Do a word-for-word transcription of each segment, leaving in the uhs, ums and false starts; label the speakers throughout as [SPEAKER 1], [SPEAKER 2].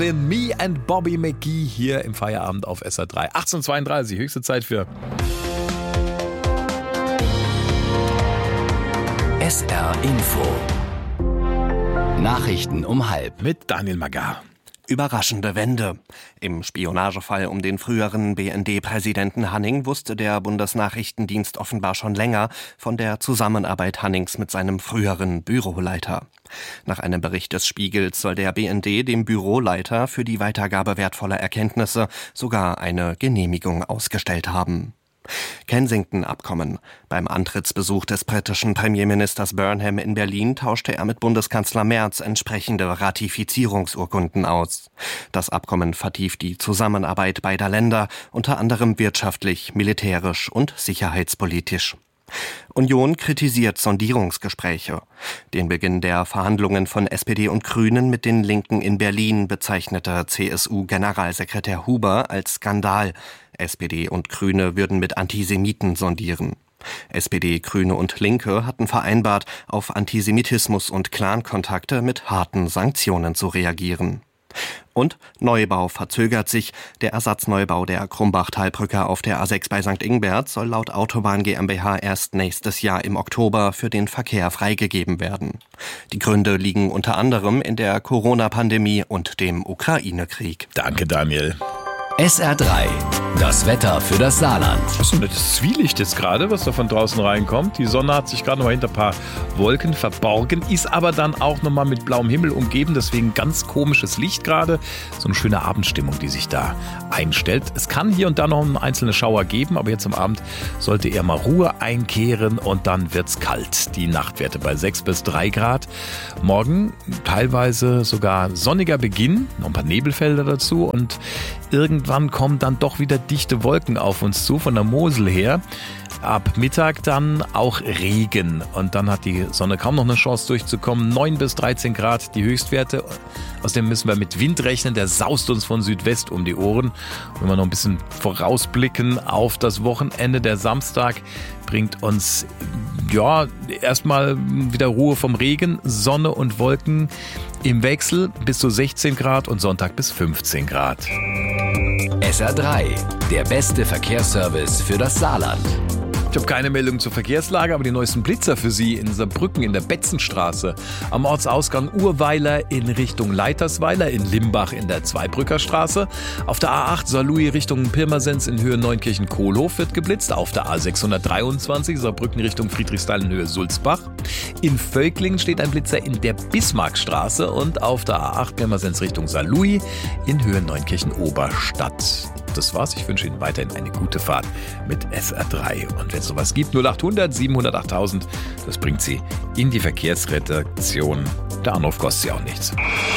[SPEAKER 1] Me and Bobby McGee hier im Feierabend auf S R drei. achtzehn Uhr zweiunddreißig, höchste Zeit für
[SPEAKER 2] S R Info. Nachrichten um halb.
[SPEAKER 1] mit Daniel Magar.
[SPEAKER 3] Überraschende Wende. Im Spionagefall um den früheren B N D-Präsidenten Hanning wusste der Bundesnachrichtendienst offenbar schon länger von der Zusammenarbeit Hannings mit seinem früheren Büroleiter. Nach einem Bericht des Spiegels soll der B N D dem Büroleiter für die Weitergabe wertvoller Erkenntnisse sogar eine Genehmigung ausgestellt haben. Kensington-Abkommen. Beim Antrittsbesuch des britischen Premierministers Burnham in Berlin tauschte er mit Bundeskanzler Merz entsprechende Ratifizierungsurkunden aus. Das Abkommen vertieft die Zusammenarbeit beider Länder, unter anderem wirtschaftlich, militärisch und sicherheitspolitisch. Union kritisiert Sondierungsgespräche. Den Beginn der Verhandlungen von S P D und Grünen mit den Linken in Berlin bezeichnete C S U-Generalsekretär Huber als Skandal. S P D und Grüne würden mit Antisemiten sondieren. S P D, Grüne und Linke hatten vereinbart, auf Antisemitismus und Clankontakte mit harten Sanktionen zu reagieren. Und Neubau verzögert sich. Der Ersatzneubau der Krumbach-Talbrücke auf der A sechs bei Sankt Ingbert soll laut Autobahn GmbH erst nächstes Jahr im Oktober für den Verkehr freigegeben werden. Die Gründe liegen unter anderem in der Corona-Pandemie und dem Ukraine-Krieg.
[SPEAKER 1] Danke, Daniel.
[SPEAKER 2] S R drei. Das Wetter für das Saarland.
[SPEAKER 1] Das ist ein nettes Zwielicht jetzt gerade, was da von draußen reinkommt. Die Sonne hat sich gerade noch mal hinter ein paar Wolken verborgen, ist aber dann auch noch mal mit blauem Himmel umgeben. Deswegen ganz komisches Licht gerade. So eine schöne Abendstimmung, die sich da einstellt. Es kann hier und da noch einen einzelnen Schauer geben, aber jetzt am Abend sollte eher mal Ruhe einkehren und dann wird's kalt. Die Nachtwerte bei sechs bis drei Grad. Morgen teilweise sogar sonniger Beginn, noch ein paar Nebelfelder dazu und irgendwann kommen dann doch wieder dichte Wolken auf uns zu, von der Mosel her. Ab Mittag dann auch Regen und dann hat die Sonne kaum noch eine Chance durchzukommen. neun bis dreizehn Grad die Höchstwerte. Außerdem müssen wir mit Wind rechnen, der saust uns von Südwest um die Ohren. Wenn wir noch ein bisschen vorausblicken auf das Wochenende, der Samstag bringt uns ja erstmal wieder Ruhe vom Regen, Sonne und Wolken im Wechsel bis zu sechzehn Grad und Sonntag bis fünfzehn Grad.
[SPEAKER 2] S R drei. Der beste Verkehrsservice für das Saarland.
[SPEAKER 1] Ich habe keine Meldung zur Verkehrslage, aber die neuesten Blitzer für Sie in Saarbrücken in der Betzenstraße, am Ortsausgang Urweiler in Richtung Leitersweiler, in Limbach in der Zweibrücker Straße, auf der A acht Saarlouis Richtung Pirmasens in Höhe Neunkirchen-Kohlhof wird geblitzt, auf der A sechshundertdreiundzwanzig Saarbrücken Richtung Friedrichsthal in Höhe Sulzbach. In Völklingen steht ein Blitzer in der Bismarckstraße und auf der A acht Pirmasens Richtung Saarlouis in Höhe Neunkirchen-Oberstadt. Das war's. Ich wünsche Ihnen weiterhin eine gute Fahrt mit S R drei. Und wenn es sowas gibt, null achthundert siebenhundert achttausend, das bringt Sie in die Verkehrsredaktion. Der Anruf kostet Sie auch nichts.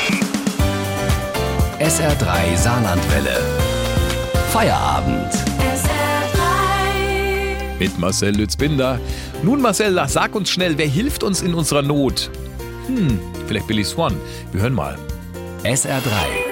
[SPEAKER 2] S R drei Saarlandwelle. Feierabend.
[SPEAKER 4] S R drei.
[SPEAKER 1] Mit Marcel Lützbinder. Nun Marcel, sag uns schnell, wer hilft uns in unserer Not? Hm, vielleicht Billy Swan. Wir hören mal.
[SPEAKER 2] S R drei.